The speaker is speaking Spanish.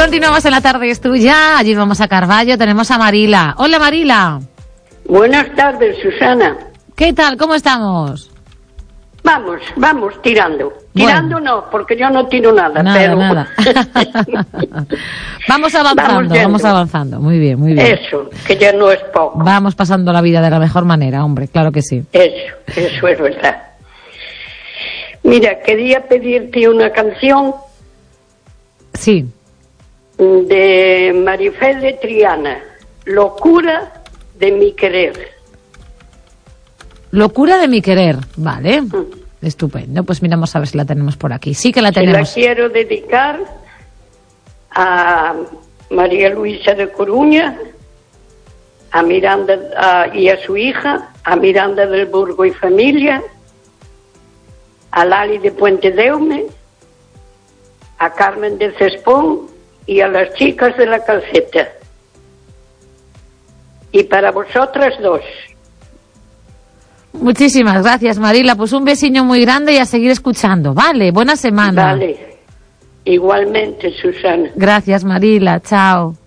Continuamos en La Tarde es Tuya. Allí vamos a Carballo, tenemos a Marila. Hola, Marila. Buenas tardes, Susana. ¿Qué tal? ¿Cómo estamos? Vamos, tirando. Bueno. Tirando no, porque yo no tiro nada, Nada, pero... nada. Vamos Vamos avanzando. Muy bien, muy bien. Eso, que ya no es poco. Vamos pasando la vida de la mejor manera, hombre, claro que sí. Eso es verdad. Mira, quería pedirte una canción Sí. de Marifé de Triana, Locura de mi querer. Locura de mi querer, vale. Estupendo, pues miramos a ver si la tenemos por aquí. Sí que la tenemos. Se la quiero dedicar a María Luisa de Coruña, a Miranda y a su hija, a Miranda del Burgo y familia, a Lali de Puente Deume, a Carmen de Cespón y a las chicas de la Calceta. Y para vosotras dos. Muchísimas gracias, Marila. Pues un besiño muy grande y a seguir escuchando. Vale, buena semana. Vale. Igualmente, Susana. Gracias, Marila. Chao.